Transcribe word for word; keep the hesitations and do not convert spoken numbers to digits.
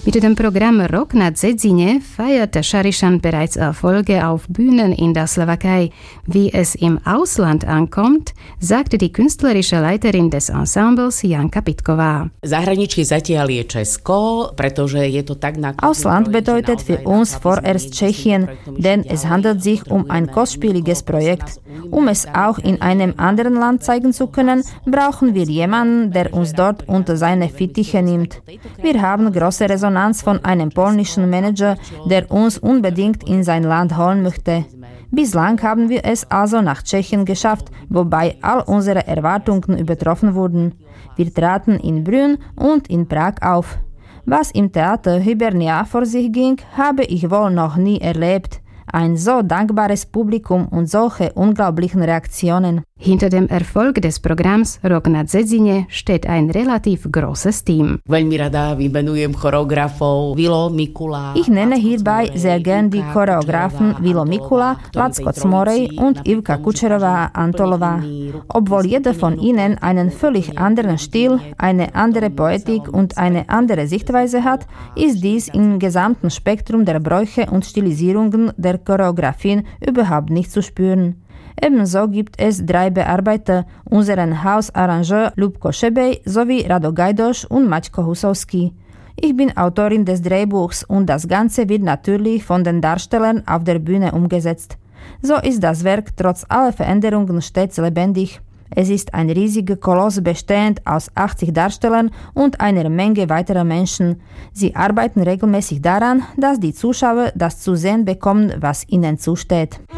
Mit dem Programm Rock na Dzedzine feierte Šarišan bereits Erfolge auf Bühnen in der Slowakei. Wie es im Ausland ankommt, sagte die künstlerische Leiterin des Ensembles Janka Pitková. Ausland bedeutet für uns vorerst Tschechien, denn es handelt sich um ein kostspieliges Projekt. Um es auch in einem anderen Land zeigen zu können, brauchen wir jemanden, der uns dort unter seine Fittiche nimmt. Wir haben große Resonanz von einem polnischen Manager, der uns unbedingt in sein Land holen möchte. Bislang haben wir es also nach Tschechien geschafft, wobei all unsere Erwartungen übertroffen wurden. Wir traten in Brünn und in Prag auf. Was im Theater Hybernia vor sich ging, habe ich wohl noch nie erlebt. Ein so dankbares Publikum und solche unglaublichen Reaktionen. Hinter dem Erfolg des Programms Rock na Dzedzine steht ein relativ großes Team. Ich nenne hierbei sehr gern die Choreografen Vilo Mikula, Lacko Cmorej und Ivka Kučerová-Antolová. Obwohl jeder von ihnen einen völlig anderen Stil, eine andere Poetik und eine andere Sichtweise hat, ist dies im gesamten Spektrum der Bräuche und Stilisierungen der Choreografien überhaupt nicht zu spüren. Ebenso gibt es drei Bearbeiter, unseren Hausarrangeur Ľubko Šebej sowie Rado Gajdoš und Maćko Husovský. Ich bin Autorin des Drehbuchs und das Ganze wird natürlich von den Darstellern auf der Bühne umgesetzt. So ist das Werk trotz aller Veränderungen stets lebendig. Es ist ein riesiger Koloss bestehend aus achtzig Darstellern und einer Menge weiterer Menschen. Sie arbeiten regelmäßig daran, dass die Zuschauer das zu sehen bekommen, was ihnen zusteht.